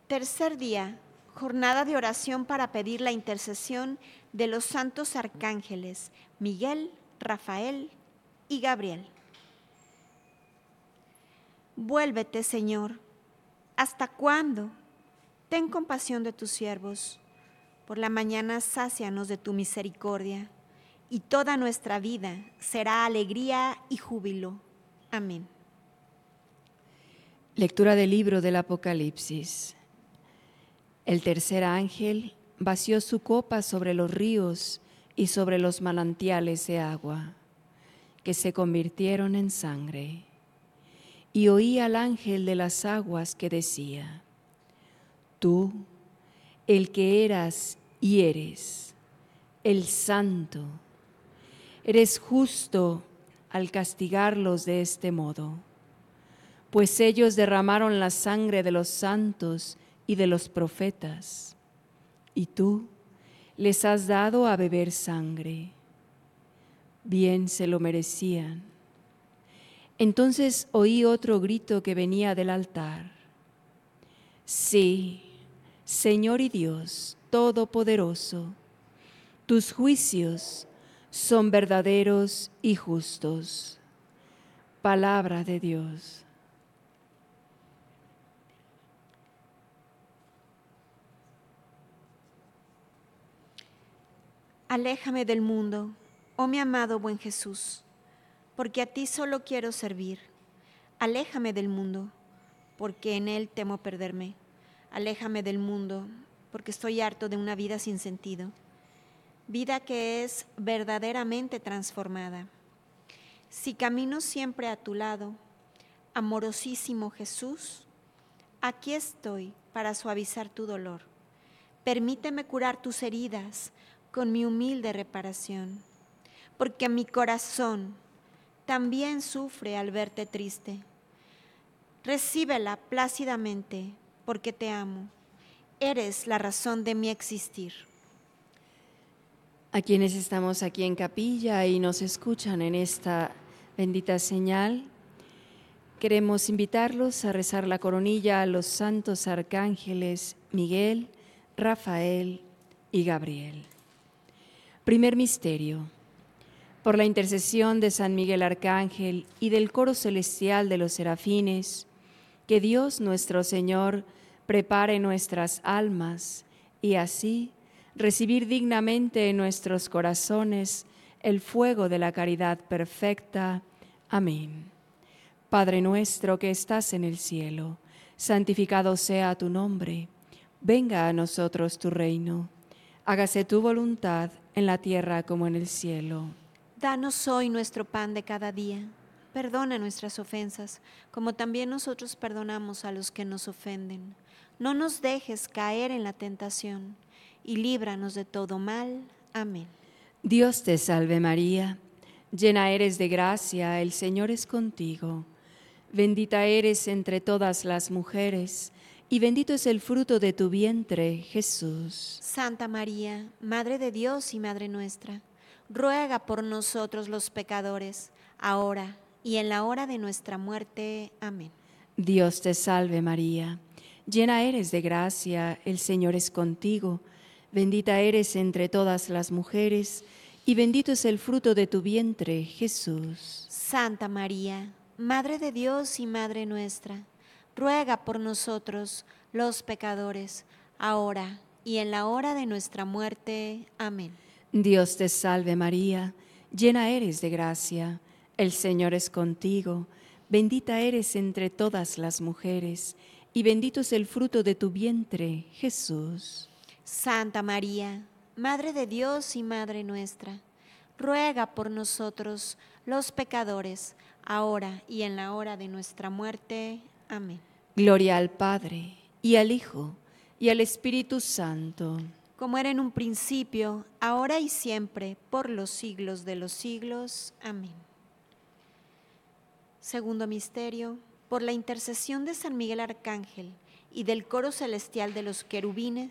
Tercer día, jornada de oración para pedir la intercesión de los santos arcángeles Miguel, Rafael y Gabriel. Vuélvete, Señor. ¿Hasta cuándo? Ten compasión de tus siervos. Por la mañana sácianos de tu misericordia, y toda nuestra vida será alegría y júbilo. Amén. Lectura del libro del Apocalipsis. El tercer ángel vació su copa sobre los ríos y sobre los manantiales de agua, que se convirtieron en sangre. Y oí al ángel de las aguas que decía: Tú, el que eras y eres, el Santo, eres justo al castigarlos de este modo, pues ellos derramaron la sangre de los santos y de los profetas, y tú les has dado a beber sangre. Bien se lo merecían. Entonces oí otro grito que venía del altar: Sí, Señor y Dios Todopoderoso, tus juicios son verdaderos y justos. Palabra de Dios. Aléjame del mundo, oh mi amado buen Jesús, porque a ti solo quiero servir. Aléjame del mundo, porque en él temo perderme. Aléjame del mundo, porque estoy harto de una vida sin sentido, vida que es verdaderamente transformada. Si camino siempre a tu lado, amorosísimo Jesús, aquí estoy para suavizar tu dolor. Permíteme curar tus heridas con mi humilde reparación, porque mi corazón también sufre al verte triste. Recíbela plácidamente, porque te amo. Eres la razón de mi existir. A quienes estamos aquí en capilla y nos escuchan en esta bendita señal, queremos invitarlos a rezar la coronilla a los santos arcángeles Miguel, Rafael y Gabriel. Primer misterio. Por la intercesión de San Miguel Arcángel y del coro celestial de los serafines, que Dios nuestro Señor prepare nuestras almas y así recibir dignamente en nuestros corazones el fuego de la caridad perfecta. Amén. Padre nuestro que estás en el cielo, santificado sea tu nombre. Venga a nosotros tu reino. Hágase tu voluntad en la tierra como en el cielo. Danos hoy nuestro pan de cada día. Perdona nuestras ofensas, como también nosotros perdonamos a los que nos ofenden. No nos dejes caer en la tentación, y líbranos de todo mal. Amén. Dios te salve María, llena eres de gracia, el Señor es contigo. Bendita eres entre todas las mujeres, y bendito es el fruto de tu vientre, Jesús. Santa María, Madre de Dios y Madre nuestra, ruega por nosotros los pecadores, ahora y en la hora de nuestra muerte. Amén. Dios te salve María, llena eres de gracia, el Señor es contigo. Bendita eres entre todas las mujeres, y bendito es el fruto de tu vientre, Jesús. Santa María, Madre de Dios y Madre nuestra, ruega por nosotros los pecadores, ahora y en la hora de nuestra muerte. Amén. Dios te salve María, llena eres de gracia, el Señor es contigo. Bendita eres entre todas las mujeres, y bendito es el fruto de tu vientre, Jesús. Santa María, Madre de Dios y Madre nuestra, ruega por nosotros los pecadores, ahora y en la hora de nuestra muerte. Amén. Gloria al Padre, y al Hijo, y al Espíritu Santo. Como era en un principio, ahora y siempre, por los siglos de los siglos. Amén. Segundo misterio, por la intercesión de San Miguel Arcángel y del coro celestial de los querubines,